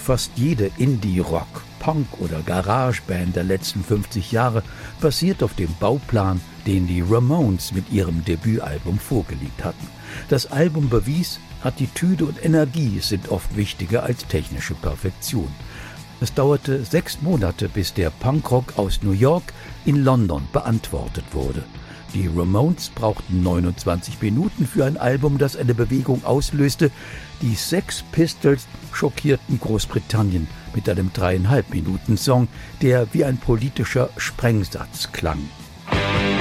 fast jede Indie-Rock, Punk- oder Garage-Band der letzten 50 Jahre basiert auf dem Bauplan, den die Ramones mit ihrem Debütalbum vorgelegt hatten. Das Album bewies, Attitüde und Energie sind oft wichtiger als technische Perfektion. Es dauerte 6 Monate, bis der Punkrock aus New York in London beantwortet wurde. Die Ramones brauchten 29 Minuten für ein Album, das eine Bewegung auslöste. Die Sex Pistols schockierten Großbritannien mit einem 3,5-Minuten-Song, der wie ein politischer Sprengsatz klang.